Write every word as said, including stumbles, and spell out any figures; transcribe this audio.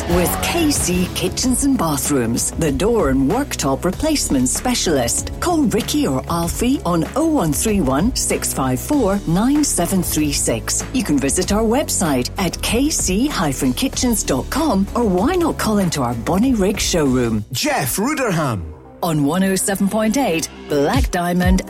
with K C Kitchens and Bathrooms, the door and worktop replacement specialist. Call Ricky or Alfie on oh one three one, six five four, nine seven three six. You can visit our website at k c dash kitchens dot com, or why not call into our Bonnie Rig showroom. Jeff Ruderham on one oh seven point eight Black Diamond